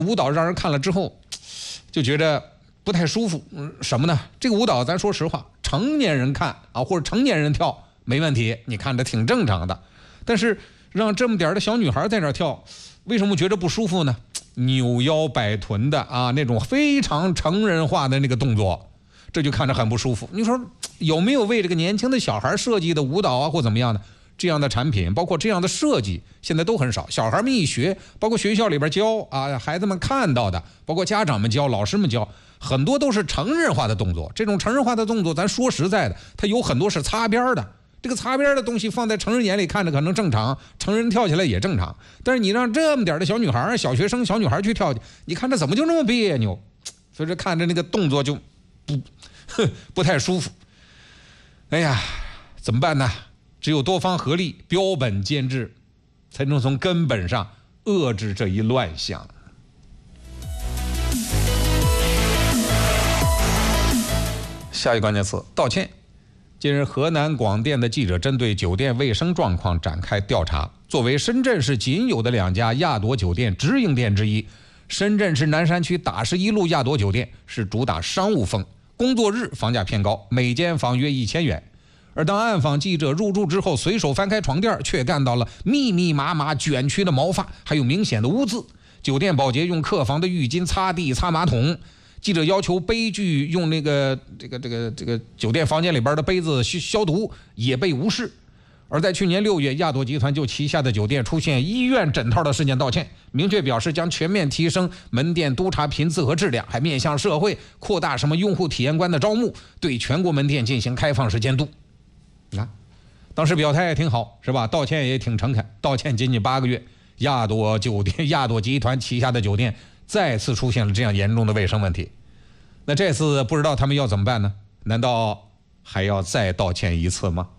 舞蹈让人看了之后就觉得不太舒服。什么呢？这个舞蹈咱说实话，成年人看啊，或者成年人跳没问题，你看着挺正常的。但是让这么点的小女孩在那跳，为什么觉得不舒服呢？扭腰摆臀的啊，那种非常成人化的那个动作，这就看着很不舒服。你说有没有为这个年轻的小孩设计的舞蹈啊，或怎么样的？这样的产品，包括这样的设计，现在都很少。小孩们一学，包括学校里边教啊，孩子们看到的，包括家长们教、老师们教，很多都是成人化的动作。这种成人化的动作，咱说实在的，它有很多是擦边的。这个擦边的东西放在成人眼里看着可能正常，成人跳起来也正常。但是你让这么点的小女孩、小学生、小女孩去跳，你看这怎么就那么别扭？所以这看着那个动作就不太舒服。哎呀，怎么办呢？只有多方合力，标本兼治，才能从根本上遏制这一乱象。下一个关键词：道歉。近日，河南广电的记者针对酒店卫生状况展开调查。作为深圳市仅有的2家亚朵酒店直营店之一，深圳市南山区打石一路亚朵酒店是主打商务风，工作日房价偏高，每间房约1000元。而当暗访记者入住之后，随手翻开床垫，却干到了密密麻麻卷曲的毛发，还有明显的污渍。酒店保洁用客房的浴巾擦地、擦马桶。记者要求杯具用这个酒店房间里边的杯子消毒，也被无视。而在去年6月，亚朵集团就旗下的酒店出现医院枕套的事件道歉，明确表示将全面提升门店督查频次和质量，还面向社会扩大用户体验官的招募，对全国门店进行开放式监督。当时表态也挺好，是吧？道歉也挺诚恳。道歉仅仅8个月，亚朵集团旗下的酒店再次出现了这样严重的卫生问题。那这次不知道他们要怎么办呢？难道还要再道歉一次吗？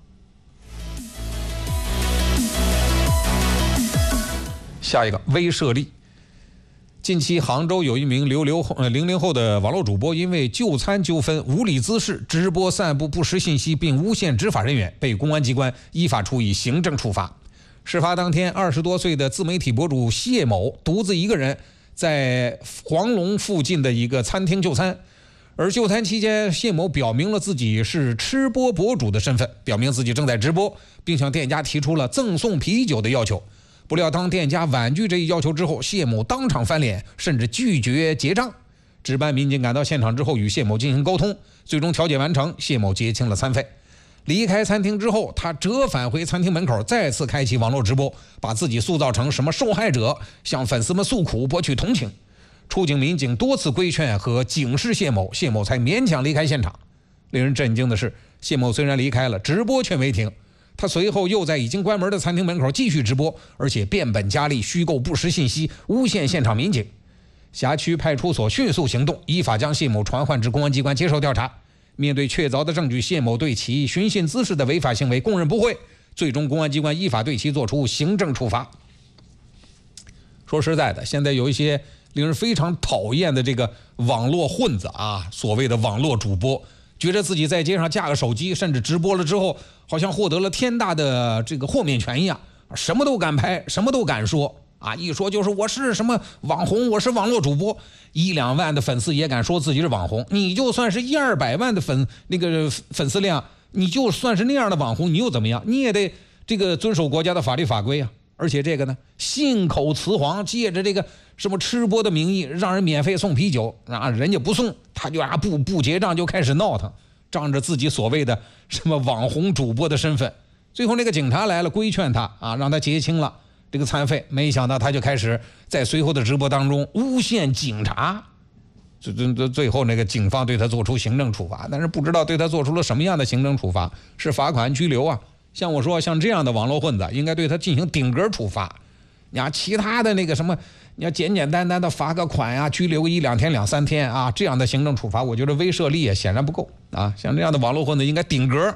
下一个威慑力。近期杭州有一名00后的网络主播，因为就餐纠纷、无理滋事、直播散布不实信息并诬陷执法人员，被公安机关依法处以行政处罚。事发当天，20多岁的自媒体博主谢某独自一个人在黄龙附近的一个餐厅就餐，而就餐期间，谢某表明了自己是吃播博主的身份，表明自己正在直播，并向店家提出了赠送啤酒的要求。不料当店家婉拒这一要求之后，谢某当场翻脸，甚至拒绝结账。值班民警赶到现场之后，与谢某进行沟通，最终调解完成，谢某结清了餐费。离开餐厅之后，他折返回餐厅门口，再次开启网络直播，把自己塑造成什么受害者，向粉丝们诉苦，博取同情。出警民警多次规劝和警示谢某，谢某才勉强离开现场。令人震惊的是，谢某虽然离开了，直播却没停。他随后又在已经关门的餐厅门口继续直播，而且变本加厉，虚构不实信息，诬陷现场民警。辖区派出所迅速行动，依法将谢某传唤至公安机关接受调查。面对确凿的证据，谢某对其寻衅滋事的违法行为供认不讳，最终公安机关依法对其作出行政处罚。说实在的，现在有一些令人非常讨厌的这个网络混子啊，所谓的网络主播，觉得自己在街上架个手机，甚至直播了之后，好像获得了天大的这个豁免权一样，什么都敢拍，什么都敢说啊！一说就是我是什么网红，我是网络主播，1、2万的粉丝也敢说自己是网红。你就算是100、200万的粉丝量，你就算是那样的网红，你又怎么样？你也得这个遵守国家的法律法规啊！而且这个呢，信口雌黄，借着这个什么吃播的名义，让人免费送啤酒啊，人家不送，他就不结账就开始闹腾，仗着自己所谓的什么网红主播的身份，最后那个警察来了，规劝他啊，让他结清了这个餐费，没想到他就开始在随后的直播当中诬陷警察，最后那个警方对他做出行政处罚，但是不知道对他做出了什么样的行政处罚，是罚款、拘留啊？像我说，像这样的网络混子，应该对他进行顶格处罚。你看其他的那个什么，你要简简单单的罚个款啊，拘留1、2天、2、3天啊，这样的行政处罚，我觉得威慑力也显然不够啊。像这样的网络混子应该顶格。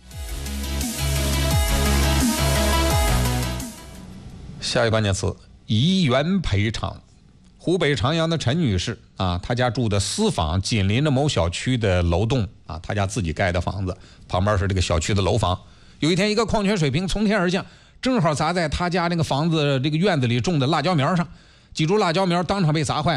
下一个关键词：以元赔偿。湖北长阳的陈女士啊，她家住的私房紧邻着某小区的楼栋啊，她家自己盖的房子，旁边是这个小区的楼房。有一天，一个矿泉水瓶从天而降，正好砸在她家那个房子这个院子里种的辣椒苗上。 几株辣椒苗当场被砸坏。